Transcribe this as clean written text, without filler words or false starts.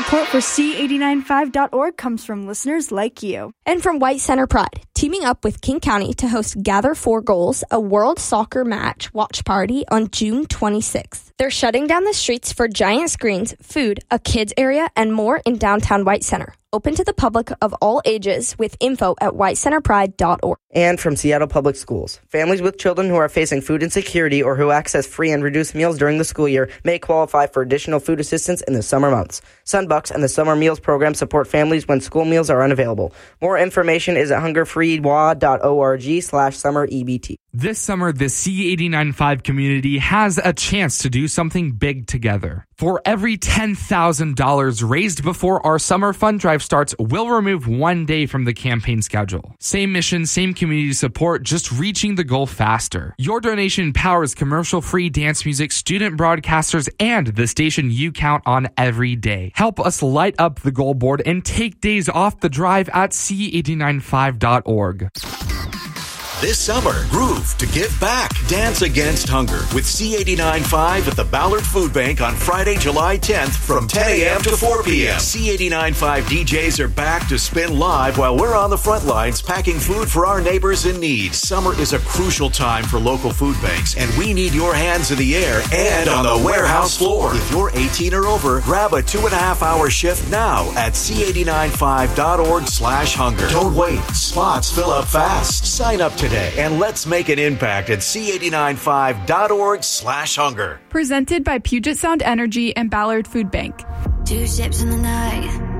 Support for C895.org comes from listeners like you. And from White Center Pride, teaming up with King County to host Gather 4 Goals, a World Soccer Match watch party on June 26th. They're shutting down the streets for giant screens, food, a kids area, and more in downtown White Center. Open to the public of all ages with info at whitecenterpride.org. And from Seattle Public Schools, families with children who are facing food insecurity or who access free and reduced meals during the school year may qualify for additional food assistance in the summer months. Sunbucks and the Summer Meals Program support families when school meals are unavailable. More information is at hungerfreewa.org/summer-EBT. This summer, the C895 community has a chance to do something big together. For every $10,000 raised before our summer fund drive starts, we'll remove one day from the campaign schedule. Same mission, same community support, just reaching the goal faster. Your donation powers commercial-free dance music, student broadcasters, and the station you count on every day. Help us light up the goal board and take days off the drive at c895.org. This summer, groove to give back. Dance Against Hunger with C895 at the Ballard Food Bank on Friday, July 10th from 10 a.m. to 4 p.m. C895 DJs are back to spin live while we're on the front lines packing food for our neighbors in need. Summer is a crucial time for local food banks, and we need your hands in the air and on the warehouse floor. If you're 18 or over, grab a 2.5-hour shift now at c895.org/hunger. Don't wait. Spots fill up fast. Sign up today and let's make an impact at c895.org/hunger. Presented by Puget Sound Energy and Ballard Food Bank. 2 ships in the night.